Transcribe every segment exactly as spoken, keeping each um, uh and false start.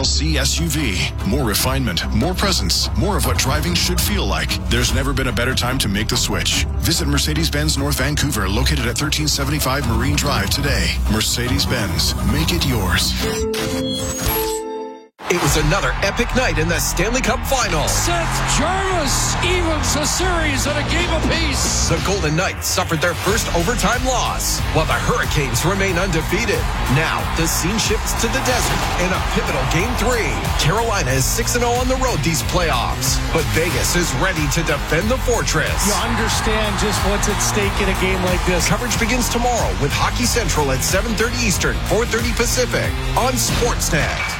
Model C S U V. More refinement, more presence, more of what driving should feel like. There's never been a better time to make the switch. Visit Mercedes-Benz North Vancouver, located at thirteen seventy-five Marine Drive today. Mercedes-Benz, make it yours. It was another epic night in the Stanley Cup Final. Seth Jarvis evens the series at a game apiece. The Golden Knights suffered their first overtime loss, while the Hurricanes remain undefeated. Now, the scene shifts to the desert in a pivotal Game three. Carolina is six and oh on the road these playoffs, but Vegas is ready to defend the fortress. You understand just what's at stake in a game like this. Coverage begins tomorrow with Hockey Central at seven thirty Eastern, four thirty Pacific on Sportsnet.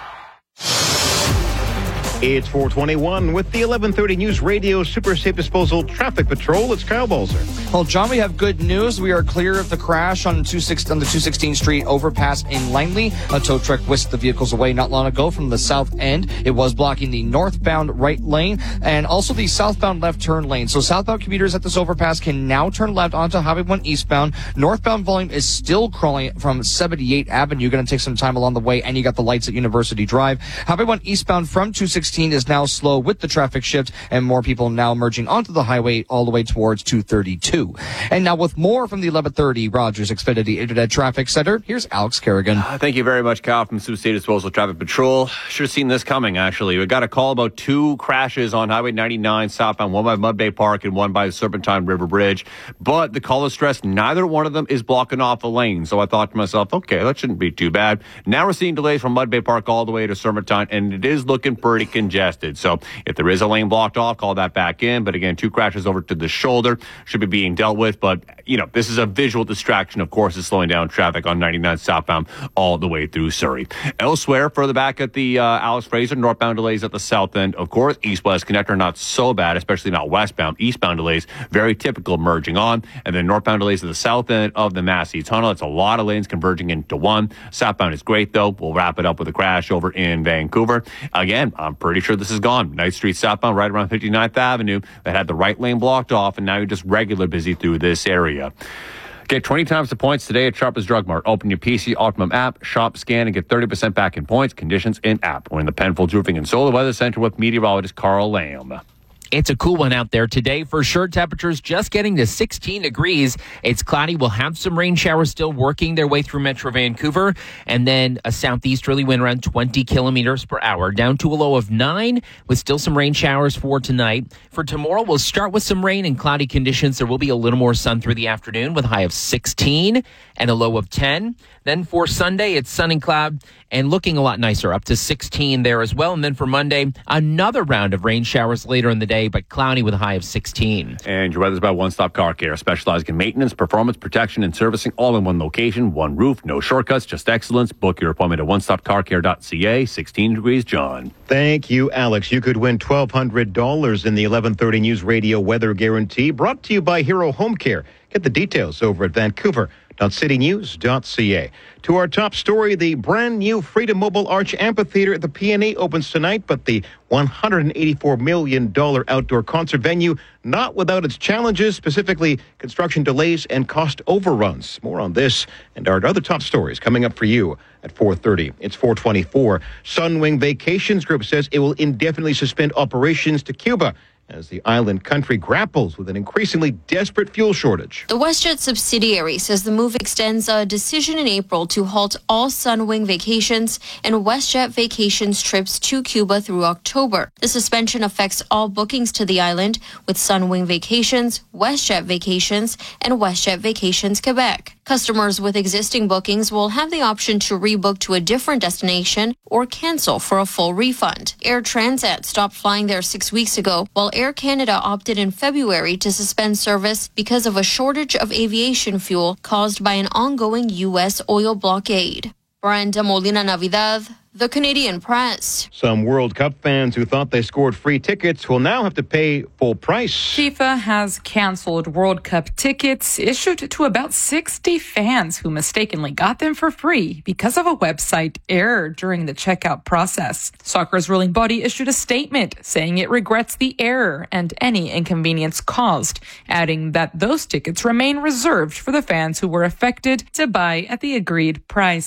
It's four twenty-one with the eleven thirty News Radio Super Safe Disposal Traffic Patrol. It's Kyle Balzer. Well, John, we have good news. We are clear of the crash on, two sixteen, on the two sixteenth Street overpass in Langley. A tow truck whisked the vehicles away not long ago from the south end. It was blocking the northbound right lane and also the southbound left turn lane. So southbound commuters at this overpass can now turn left onto Highway one eastbound. Northbound volume is still crawling from seventy-eighth Avenue. You're going to take some time along the way, and you got the lights at University Drive. Highway one eastbound from two sixteen is now slow with the traffic shift and more people now merging onto the highway all the way towards two thirty-two. And now with more from the eleven thirty Rogers Xfinity Internet Traffic Center, here's Alex Kerrigan. Uh, thank you very much, Kyle, from Sioux State Disposal Traffic Patrol. Should have seen this coming, actually. We got a call about two crashes on Highway ninety-nine southbound, one by Mud Bay Park and one by the Serpentine River Bridge. But the caller stressed neither one of them is blocking off a lane. So I thought to myself, okay, that shouldn't be too bad. Now we're seeing delays from Mud Bay Park all the way to Serpentine, and it is looking pretty congested. So if there is a lane blocked off, call that back in. But again, two crashes over to the shoulder should be being dealt with. But, you know, this is a visual distraction, of course, is slowing down traffic on ninety-nine southbound all the way through Surrey. Elsewhere, further back at the uh, Alex Fraser, northbound delays at the south end. Of course, east-west connector, not so bad, especially not westbound. Eastbound delays, very typical merging on. And then northbound delays at the south end of the Massey Tunnel. It's a lot of lanes converging into one. Southbound is great, though. We'll wrap it up with a crash over in Vancouver. Again, I'm pretty sure this is gone. Knight Street southbound right around fifty-ninth Avenue that had the right lane blocked off, and now you're just regular busy through this area. Get twenty times the points today at Sharpest Drug Mart. Open your P C Optimum app, shop, scan, and get thirty percent back in points. Conditions in app. We're in the Penfolds Roofing and Solar Weather Center with meteorologist Carl Lamb. It's a cool one out there today. For sure, temperatures just getting to sixteen degrees. It's cloudy. We'll have some rain showers still working their way through Metro Vancouver. And then a southeasterly wind around twenty kilometers per hour. Down to a low of nine with still some rain showers for tonight. For tomorrow, we'll start with some rain and cloudy conditions. There will be a little more sun through the afternoon with a high of sixteen and a low of ten. Then for Sunday, it's sun and cloud and looking a lot nicer, up to sixteen there as well. And then for Monday, another round of rain showers later in the day, but cloudy with a high of sixteen. And your weather's by One Stop Car Care, specializing in maintenance, performance, protection, and servicing, all in one location, one roof, no shortcuts, just excellence. Book your appointment at one stop car care dot c a. sixteen degrees, John. Thank you, Alex. You could win twelve hundred dollars in the eleven thirty News Radio Weather Guarantee, brought to you by Hero Home Care. Get the details over at Vancouver dot city news dot c a. To our top story, the brand new Freedom Mobile Arch Amphitheater at the P N A opens tonight, but the one hundred eighty-four million dollars outdoor concert venue not without its challenges, specifically construction delays and cost overruns. More on this and our other top stories coming up for you at four thirty. It's four twenty-four. Sunwing Vacations Group says it will indefinitely suspend operations to Cuba as the island country grapples with an increasingly desperate fuel shortage. The WestJet subsidiary says the move extends a decision in April to halt all Sunwing Vacations and WestJet Vacations trips to Cuba through October. The suspension affects all bookings to the island, with Sunwing Vacations, WestJet Vacations, and WestJet Vacations Quebec. Customers with existing bookings will have the option to rebook to a different destination or cancel for a full refund. Air Transat stopped flying there six weeks ago, while Air Canada opted in February to suspend service because of a shortage of aviation fuel caused by an ongoing U S oil blockade. Brenda Molina Navidad, The Canadian Press. Some World Cup fans who thought they scored free tickets will now have to pay full price. FIFA has canceled World Cup tickets issued to about sixty fans who mistakenly got them for free because of a website error during the checkout process. Soccer's ruling body issued a statement saying it regrets the error and any inconvenience caused, adding that those tickets remain reserved for the fans who were affected to buy at the agreed price.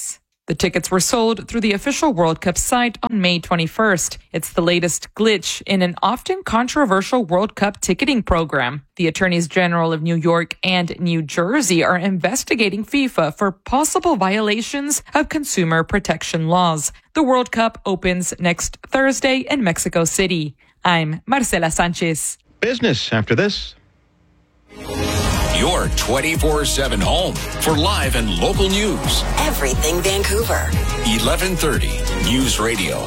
The tickets were sold through the official World Cup site on May twenty-first. It's the latest glitch in an often controversial World Cup ticketing program. The attorneys general of New York and New Jersey are investigating FIFA for possible violations of consumer protection laws. The World Cup opens next Thursday in Mexico City. I'm Marcela Sanchez. Business after this. Your twenty-four seven home for live and local news. Everything Vancouver. eleven thirty News Radio.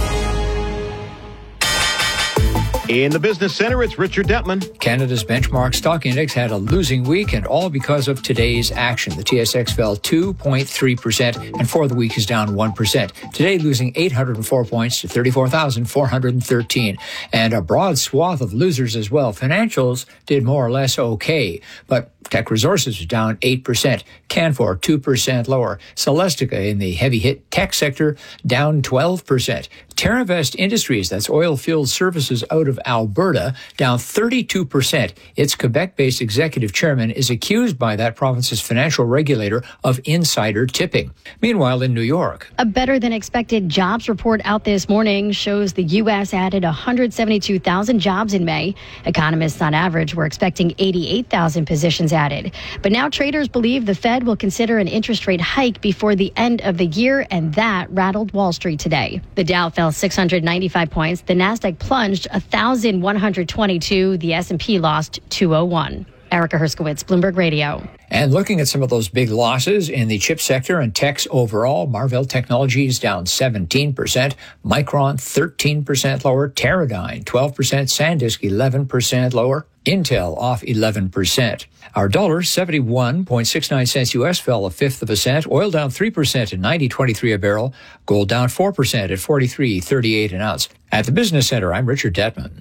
In the Business Center, it's Richard Detman. Canada's benchmark stock index had a losing week, and all because of today's action. The T S X fell two point three percent, and for the week is down one percent. Today, losing eight hundred four points to thirty-four thousand four hundred thirteen. And a broad swath of losers as well. Financials did more or less okay, but Tech Resources was down eight percent. Canfor, two percent lower. Celestica in the heavy-hit tech sector, down twelve percent. TerraVest Industries, that's oil field services out of Alberta, down thirty-two percent. Its Quebec-based executive chairman is accused by that province's financial regulator of insider tipping. Meanwhile, in New York, a better-than-expected jobs report out this morning shows the U S added one hundred seventy-two thousand jobs in May. Economists on average were expecting eighty-eight thousand positions added. But now traders believe the Fed will consider an interest rate hike before the end of the year, and that rattled Wall Street today. The Dow fell six hundred ninety-five points. The Nasdaq plunged one thousand one hundred twenty-two. The S and P lost two oh one. Erica Herskowitz, Bloomberg Radio. And looking at some of those big losses in the chip sector and techs overall, Marvell Technologies down seventeen percent, Micron thirteen percent lower, Teradyne twelve percent, SanDisk eleven percent lower, Intel off eleven percent. Our dollar, seventy-one point six nine cents U S, fell a fifth of a cent. Oil down three percent at ninety twenty-three a barrel. Gold down four percent at forty-three thirty-eight an ounce. At the Business Center, I'm Richard Detman.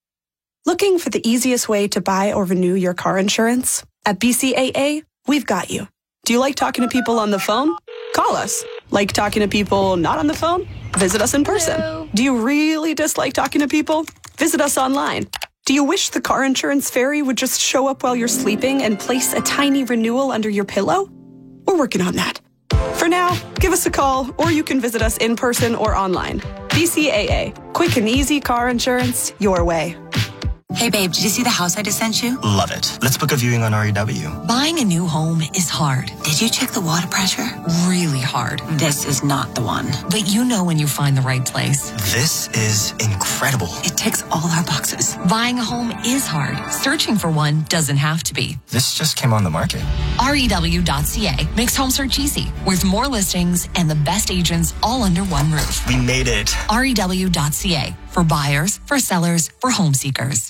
Looking for the easiest way to buy or renew your car insurance? At B C A A, we've got you. Do you like talking to people on the phone? Call us. Like talking to people not on the phone? Visit us in person. Hello. Do you really dislike talking to people? Visit us online. Do you wish the car insurance fairy would just show up while you're sleeping and place a tiny renewal under your pillow? We're working on that. For now, give us a call, or you can visit us in person or online. B C A A. Quick and easy car insurance your way. Hey babe, did you see the house I just sent you? Love it. Let's book a viewing on R E W. Buying a new home is hard. Did you check the water pressure? Really hard. This is not the one. But you know when you find the right place. This is incredible. It ticks all our boxes. Buying a home is hard. Searching for one doesn't have to be. This just came on the market. R E W dot C A makes home search easy, with more listings and the best agents all under one roof. We made it. R E W dot C A, for buyers, for sellers, for home seekers.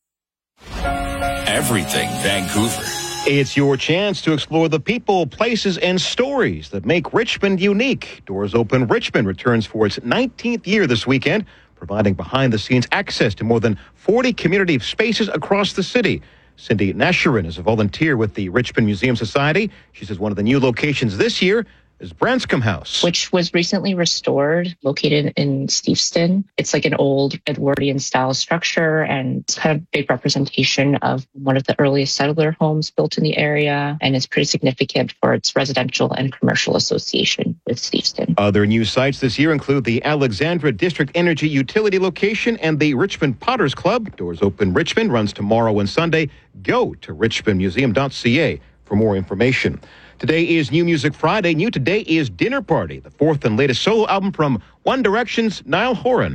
Everything Vancouver. It's your chance to explore the people, places, and stories that make Richmond unique. Doors Open Richmond returns for its nineteenth year this weekend, providing behind-the-scenes access to more than forty community spaces across the city. Cindy Nasherin is a volunteer with the Richmond Museum Society. She says one of the new locations this year is Branscombe House, which was recently restored, located in Steveston. It's like an old Edwardian style structure, and it's kind of a big representation of one of the earliest settler homes built in the area, and it's pretty significant for its residential and commercial association with Steveston. Other new sites this year include the Alexandra District Energy Utility location and the Richmond Potters Club. Doors Open Richmond runs tomorrow and Sunday. Go to richmond museum dot c a for more information. Today is New Music Friday. New today is Dinner Party, the fourth and latest solo album from One Direction's Niall Horan.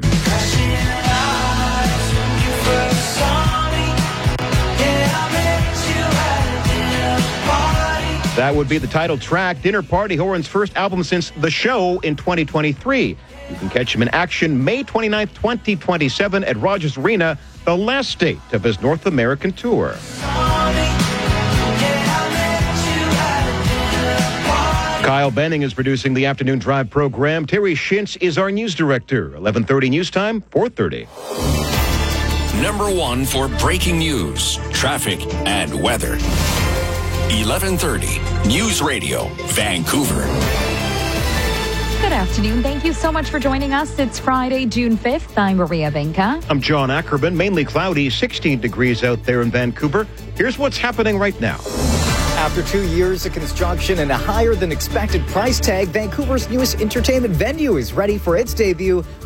That would be the title track, Dinner Party, Horan's first album since The Show in twenty twenty-three. You can catch him in action May twenty-ninth, twenty twenty-seven at Rogers Arena, the last date of his North American tour. Kyle Benning is producing the Afternoon Drive program. Terry Shintz is our news director. eleven thirty news time, four thirty. Number one for breaking news, traffic, and weather. eleven thirty News Radio, Vancouver. Good afternoon. Thank you so much for joining us. It's Friday, June fifth. I'm Maria Venka. I'm John Ackerman. Mainly cloudy, sixteen degrees out there in Vancouver. Here's what's happening right now. After two years of construction and a higher than expected price tag, Vancouver's newest entertainment venue is ready for its debut